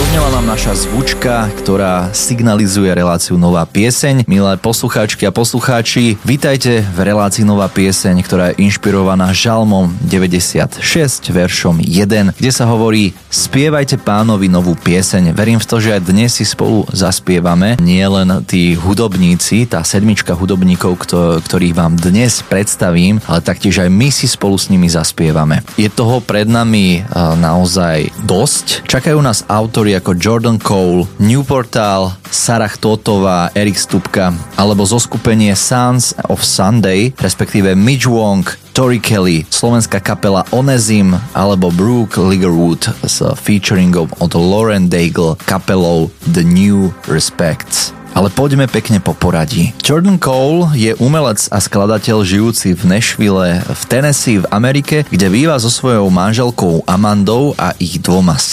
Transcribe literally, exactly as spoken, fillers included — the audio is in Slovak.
Odznela nám naša zvučka, ktorá signalizuje reláciu Nová pieseň. Milé poslucháčky a poslucháči, vítajte v relácii Nová pieseň, ktorá je inšpirovaná Žalmom deväťdesiatšesť, veršom jeden, kde sa hovorí: spievajte Pánovi novú pieseň. Verím v to, že aj dnes si spolu zaspievame. Nie len tí hudobníci, tá sedmička hudobníkov, ktorých vám dnes predstavím, ale taktiež aj my si spolu s nimi zaspievame. Je toho pred nami naozaj dosť. Čakajú nás autori ako Jordan Cole, Newportal, Sarah Totová, Erik Stupka, alebo zoskupenie Sons of Sunday, respektíve Mitch Wong, Tori Kelly, slovenská kapela Onezim alebo Brooke Ligerwood s featuringom od Lauren Daigle kapelou The New Respects. Ale poďme pekne po poradí. Jordan Cole je umelec a skladateľ žijúci v Nashville v Tennessee v Amerike, kde býva so svojou manželkou Amandou a ich dvoma